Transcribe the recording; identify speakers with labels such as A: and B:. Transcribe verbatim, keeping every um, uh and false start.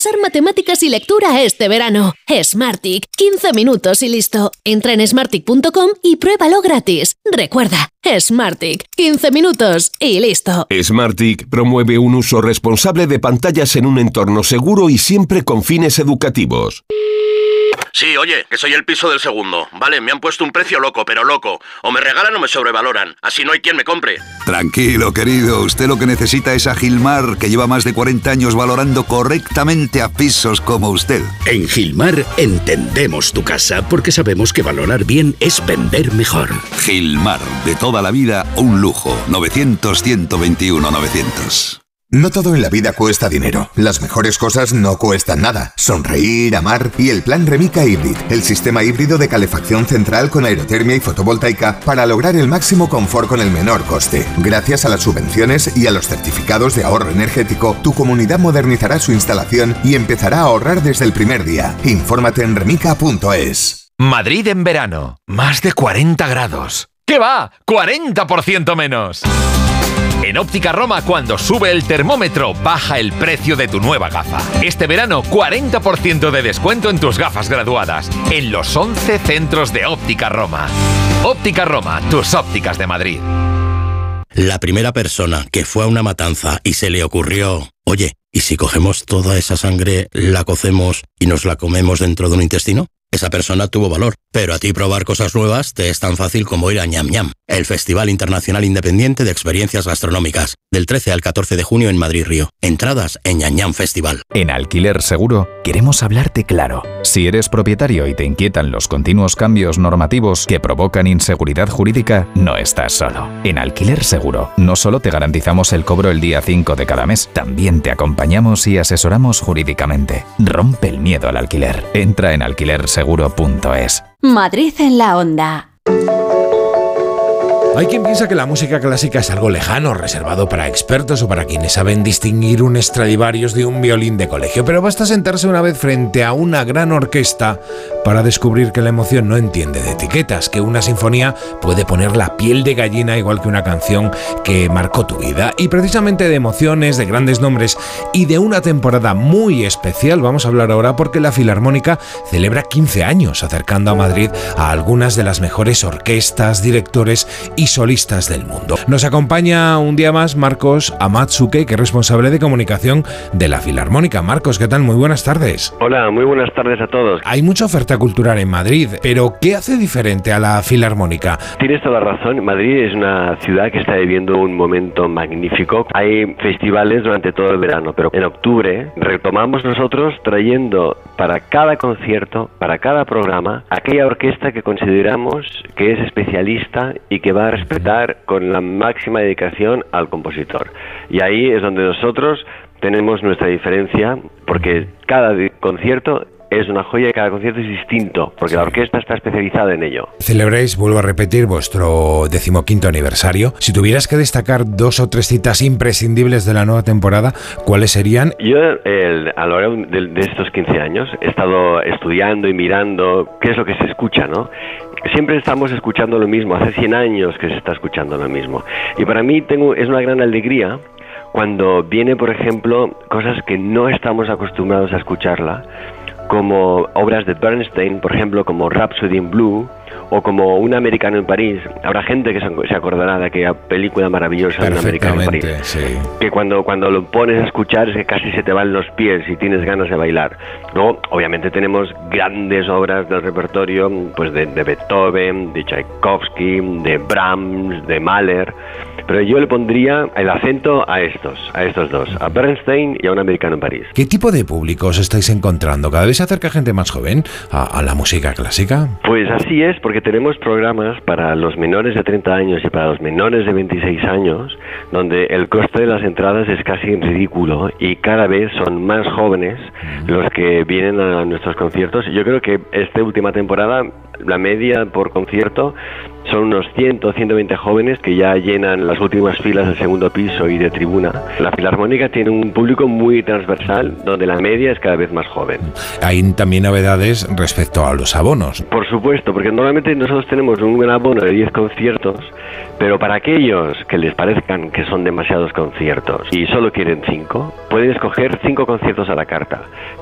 A: Pasar matemáticas y lectura este verano. Smartick, quince minutos y listo. Entra en smartick punto com y pruébalo gratis. Recuerda, Smartick, quince minutos y listo.
B: Smartick promueve un uso responsable de pantallas en un entorno seguro y siempre con fines educativos.
C: Sí, oye, que soy el piso del segundo. Vale, me han puesto un precio loco, pero loco. O me regalan o me sobrevaloran. Así no hay quien me compre.
D: Tranquilo, querido. Usted lo que necesita es a Gilmar, que lleva más de cuarenta años valorando correctamente a pisos como usted.
E: En Gilmar entendemos tu casa porque sabemos que valorar bien es vender mejor.
D: Gilmar, de toda la vida, un lujo. novecientos, ciento veintiuno, novecientos.
F: No todo en la vida cuesta dinero. Las mejores cosas no cuestan nada. Sonreír, amar y el plan Remica Hybrid, el sistema híbrido de calefacción central con aerotermia y fotovoltaica para lograr el máximo confort con el menor coste. Gracias a las subvenciones y a los certificados de ahorro energético, tu comunidad modernizará su instalación y empezará a ahorrar desde el primer día. Infórmate en remica punto es.
G: Madrid en verano. Más de cuarenta grados. ¿Qué va? ¡cuarenta por ciento menos! En Óptica Roma, cuando sube el termómetro, baja el precio de tu nueva gafa. Este verano, cuarenta por ciento de descuento en tus gafas graduadas, en los once centros de Óptica Roma. Óptica Roma, tus ópticas de Madrid.
E: La primera persona que fue a una matanza y se le ocurrió, oye, ¿y si cogemos toda esa sangre, la cocemos y nos la comemos dentro de un intestino? Esa persona tuvo valor, pero a ti probar cosas nuevas te es tan fácil como ir a Ñam Ñam, el Festival Internacional Independiente de Experiencias Gastronómicas, del trece al catorce de junio en Madrid Río. Entradas en Ñam Ñam Festival.
H: En Alquiler Seguro queremos hablarte claro. Si eres propietario y te inquietan los continuos cambios normativos que provocan inseguridad jurídica, no estás solo. En Alquiler Seguro no solo te garantizamos el cobro el día cinco de cada mes, también te acompañamos y asesoramos jurídicamente. Rompe el miedo al alquiler. Entra en alquiler seguro punto es.
I: Madrid en la onda.
J: Hay quien piensa que la música clásica es algo lejano, reservado para expertos o para quienes saben distinguir un Stradivarius de un violín de colegio, pero basta sentarse una vez frente a una gran orquesta para descubrir que la emoción no entiende de etiquetas, que una sinfonía puede poner la piel de gallina igual que una canción que marcó tu vida. Y precisamente de emociones, de grandes nombres y de una temporada muy especial vamos a hablar ahora, porque la Filarmónica celebra quince años, acercando a Madrid a algunas de las mejores orquestas, directores y solistas del mundo. Nos acompaña un día más Marcos Amatsuke, que es responsable de comunicación de la Filarmónica. Marcos, ¿qué tal? Muy buenas tardes.
K: Hola, muy buenas tardes a todos.
J: Hay mucha oferta cultural en Madrid, pero ¿qué hace diferente a la Filarmónica?
K: Tienes toda la razón. Madrid es una ciudad que está viviendo un momento magnífico. Hay festivales durante todo el verano, pero en octubre retomamos nosotros trayendo para cada concierto, para cada programa, aquella orquesta que consideramos que es especialista y que va a respetar con la máxima dedicación al compositor. Y ahí es donde nosotros tenemos nuestra diferencia, porque cada concierto es una joya y cada concierto es distinto, porque la orquesta está especializada en ello.
J: Celebráis, vuelvo a repetir, vuestro decimoquinto aniversario. Si tuvieras que destacar dos o tres citas imprescindibles de la nueva temporada, ¿cuáles serían?
K: Yo, el, a lo largo de, de estos quince años, he estado estudiando y mirando qué es lo que se escucha, ¿no? Siempre estamos escuchando lo mismo, hace cien años que se está escuchando lo mismo. Y para mí tengo, es una gran alegría cuando viene, por ejemplo, cosas que no estamos acostumbrados a escucharla, como obras de Bernstein, por ejemplo, como Rhapsody in Blue, o como Un americano en París. Habrá gente que se acordará de aquella película maravillosa de Un americano en París.
J: Sí.
K: Que cuando, cuando lo pones a escuchar es que casi se te van los pies y tienes ganas de bailar. Luego, obviamente tenemos grandes obras del repertorio, pues de, de Beethoven, de Tchaikovsky, de Brahms, de Mahler. Pero yo le pondría el acento a estos, a estos dos, a Bernstein y a Un americano en París.
J: ¿Qué tipo de público os estáis encontrando? ¿Cada vez se acerca gente más joven a, a la música clásica?
K: Pues así es, porque tenemos programas para los menores de treinta años y para los menores de veintiséis años, donde el coste de las entradas es casi ridículo y cada vez son más jóvenes los que vienen a nuestros conciertos. Yo creo que esta última temporada, la media por concierto Son unos cien, ciento veinte jóvenes que ya llenan las últimas filas del segundo piso y de tribuna. La Filarmónica tiene un público muy transversal, donde la media es cada vez más joven.
J: Hay también novedades respecto a los abonos.
K: Por supuesto, porque normalmente nosotros tenemos un abono de diez conciertos, pero para aquellos que les parezcan que son demasiados conciertos y solo quieren cinco, pueden escoger cinco conciertos a la carta.